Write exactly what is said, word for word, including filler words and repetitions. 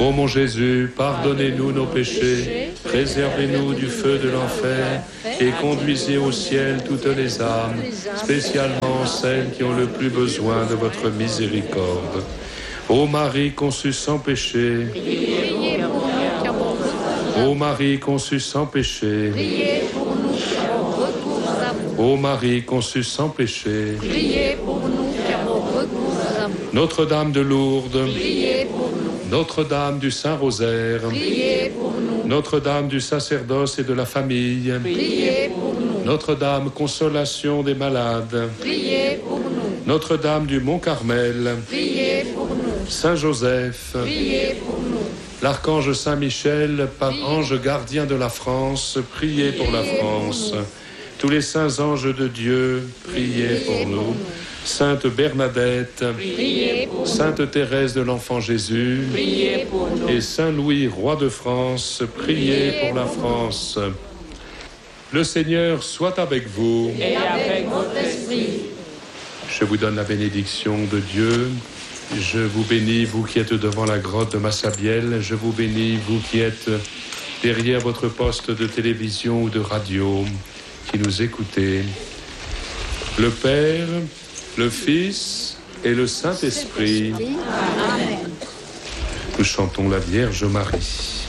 Ô mon Jésus, pardonnez-nous nos péchés, préservez-nous du feu de l'enfer et conduisez au ciel toutes les âmes, spécialement celles qui ont le plus besoin de votre miséricorde. Ô Marie conçue sans péché, ô Marie conçue sans péché, ô Marie conçue sans péché, Notre-Dame de Lourdes, Notre-Dame du Saint-Rosaire, Notre-Dame du sacerdoce et de la famille, Notre-Dame consolation des malades, Notre-Dame du Mont-Carmel, Saint-Joseph, l'Archange Saint-Michel, par ange gardien de la France, priez pour la France. Tous les saints anges de Dieu, priez pour nous. Sainte Bernadette, Sainte Thérèse de l'Enfant Jésus, et Saint Louis, roi de France, priez pour la France. Le Seigneur soit avec vous. Et avec votre esprit. Je vous donne la bénédiction de Dieu. Je vous bénis, vous qui êtes devant la grotte de Massabielle. Je vous bénis, vous qui êtes derrière votre poste de télévision ou de radio, qui nous écoutez. Le Père, le Fils et le Saint-Esprit. Amen. Nous chantons la Vierge Marie.